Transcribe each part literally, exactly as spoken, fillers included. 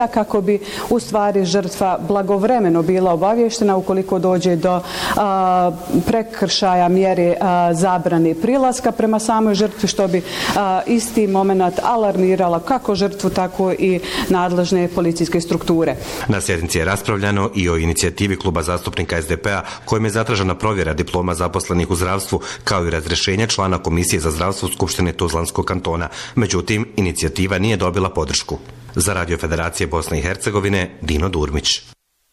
kako bi u stvari žrtva blagovremeno bila obavještena ukoliko dođe do a, prekršaja mjere a, zabrane prilaska prema samoj žrtvi, što bi a, isti moment alarmirala kako žrtvu, tako i nadležne policijske strukture. Na sjednici je raspravljano i o inicijativi kluba zastupnika es de pe a kojim je zatražena provjera diploma zaposlenih u zdravstvu kao i razrješenje člana Komisije za zdravstvo Skupštine Tuzlanskog kantona. Međutim, inicijativa nije dobila podršku. Za Radio Federacije Bosne i Hercegovine, Dino Durmić.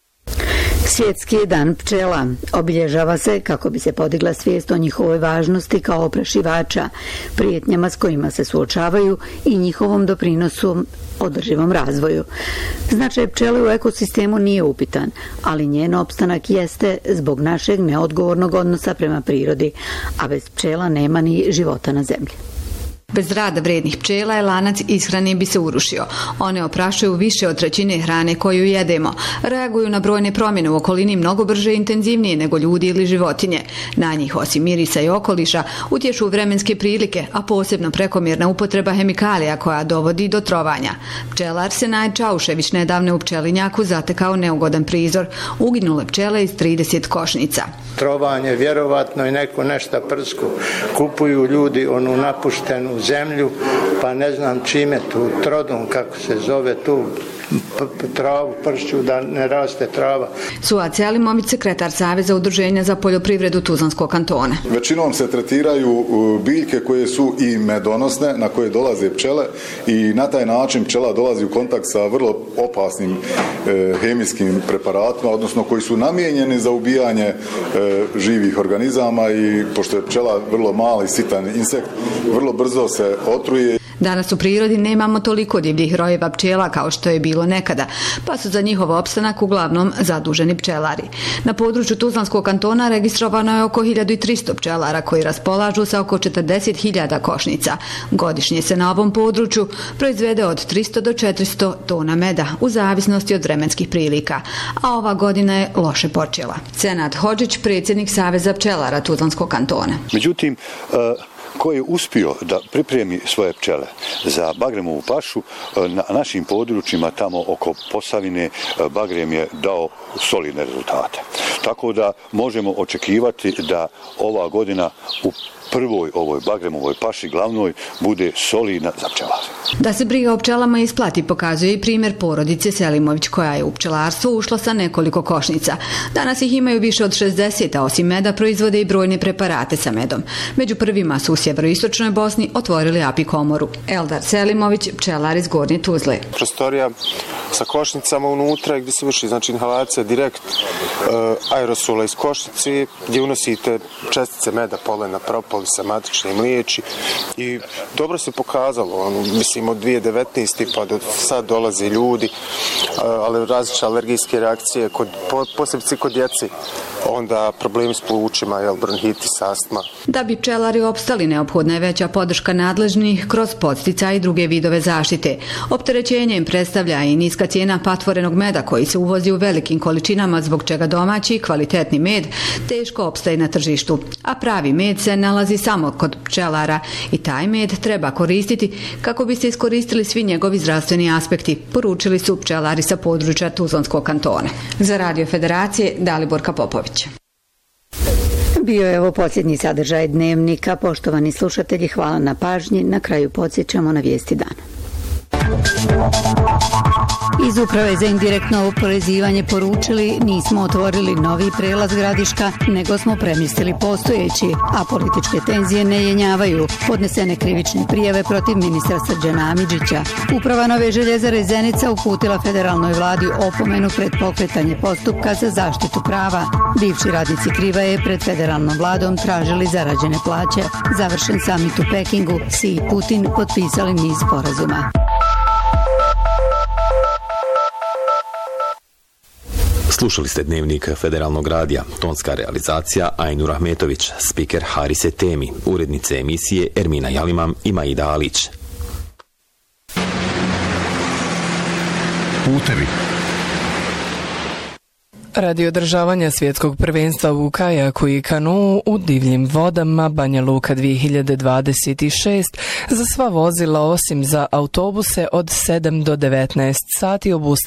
Svjetski je dan pčela. Obilježava se kako bi se podigla svijest o njihovoj važnosti kao oprašivača, prijetnjama s kojima se suočavaju i njihovom doprinosu održivom razvoju. Značaj pčele u ekosistemu nije upitan, ali njen opstanak jeste zbog našeg neodgovornog odnosa prema prirodi, a bez pčela nema ni života na zemlji. Bez rada vrednih pčela je lanac ishrane bi se urušio. One oprašuju više od trećine hrane koju jedemo. Reaguju na brojne promjene u okolini mnogo brže i intenzivnije nego ljudi ili životinje. Na njih, osim mirisa i okoliša, utječu vremenske prilike, a posebno prekomjerna upotreba hemikalija koja dovodi do trovanja. Pčelar Senaj Čaušević nedavno u pčelinjaku zatekao neugodan prizor. Uginule pčele iz trideset košnica. Trovanje, vjerovatno i neko nešto prsku. Kupuju ljudi onu napuštenu zemlju, pa ne znam čime tu, trodom, kako se zove tu, travu pršću da ne raste trava. Suad Selimović, sekretar Saveza udruženja za poljoprivredu Tuzlanskog kantona. Većinom se tretiraju biljke koje su i medonosne, na koje dolaze pčele i na taj način pčela dolazi u kontakt sa vrlo opasnim e, hemijskim preparatima, odnosno koji su namijenjeni za ubijanje e, živih organizama i pošto je pčela vrlo mali, sitan insekt, vrlo brzo se otruje. Danas u prirodi nemamo toliko divljih rojeva pčela kao što je bilo nekada, pa su za njihov opstanak uglavnom zaduženi pčelari. Na području Tuzlanskog kantona registrovano je oko hiljadu tristo pčelara koji raspolažu sa oko četrdeset hiljada košnica. Godišnje se na ovom području proizvede od tristo do četiristo tona meda u zavisnosti od vremenskih prilika, a ova godina je loše počela. Senad Hodžić, predsjednik Saveza pčelara Tuzlanskog kantona. Međutim, uh... ko je uspio da pripremi svoje pčele za bagremovu pašu, na našim područjima tamo oko Posavine bagrem je dao solidne rezultate. Tako da možemo očekivati da ova godina u prvoj ovoj bagremovoj paši glavnoj bude solidna za pčelare. Da se briga o pčelama isplati pokazuje i primjer porodice Selimović koja je u pčelarstvo ušla sa nekoliko košnica. Danas ih imaju više od šezdeset, a osim meda proizvode i brojne preparate sa medom. Među prvima su u sjeveroistočnoj Bosni otvorili apikomoru. Eldar Selimović, pčelar iz Gornje Tuzle. Prostorija sa košnicama unutra gdje se vrši znači inhalacija direkt uh, aerosola iz košnice gdje unosite čestice meda, polena, propolis, matične mliječi i dobro se pokazalo, ono, mislim od dvije tisuće devetnaeste pa do sad dolaze ljudi, ali različite alergijske reakcije, kod, posebno kod djeci, onda problemi s plućima, jel, bronhitis, astma. Da bi pčelari opstali, neophodna je veća podrška nadležnih kroz podsticaj i druge vidove zaštite. Opterećenje im predstavlja i niska cijena patvorenog meda koji se uvozi u velikim količinama, zbog čega domaći kvalitetni med teško opstaje na tržištu, a pravi med se nalazi samo kod pčelara i taj med treba koristiti kako bi se iskoristili svi njegovi zdravstveni aspekti, poručili su pčelari sa područja Tuzlanskog kantona. Za Radio Federacije, Daliborka Popović. Bio je ovo posljednji sadržaj dnevnika. Poštovani slušatelji, hvala na pažnji. Na kraju podsjećamo na vijesti dana. Iz Uprave za indirektno oporezivanje poručili nismo otvorili novi prelaz Gradiška, nego smo premjestili postojeći, a političke tenzije ne jenjavaju. Podnesene krivične prijave protiv ministra Srđana Amidžića. Uprava Nove željezare Zenica uputila federalnoj vladi opomenu pred pokretanje postupka za zaštitu prava. Bivši radnici Krivaje pred federalnom vladom tražili zarađene plaće. Završen samit u Pekingu, Si i Putin potpisali niz sporazuma. Slušali ste dnevnik Federalnog radija, tonska realizacija Ajnur Ahmetović, spiker Harise Temi, urednice emisije Ermina Jalimam i Maida Alić. Putevi. Radi održavanja svjetskog prvenstva u kajaku i kanuu u divljim vodama Banja Luka dvije hiljade dvadeset šest za sva vozila osim za autobuse od sedam do devetnaest sati obustavljaju